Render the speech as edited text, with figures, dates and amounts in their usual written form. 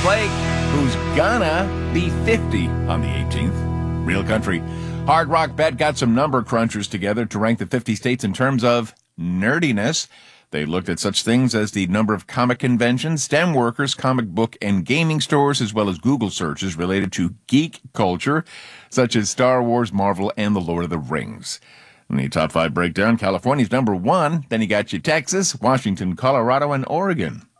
Blake, who's gonna be 50 on the 18th. Real Country. Hard Rock Bet got some number crunchers together to rank the 50 states in terms of nerdiness. They looked at such things as the number of comic conventions, STEM workers, comic book and gaming stores, as well as Google searches related to geek culture, such as Star Wars, Marvel, and The Lord of the Rings. In the top 5 breakdown, California's number 1. Then you got your Texas, Washington, Colorado, and Oregon.